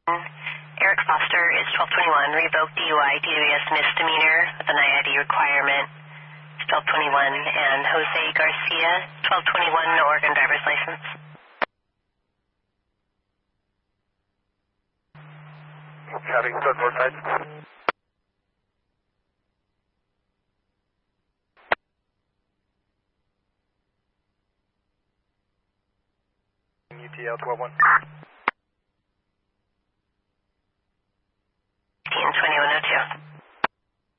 Eric Foster is 1221, revoked DUI DWS misdemeanor with an IID requirement. It's 1221, and Jose Garcia, 1221, no Oregon driver's license. Having stood north side. UTL 12-1.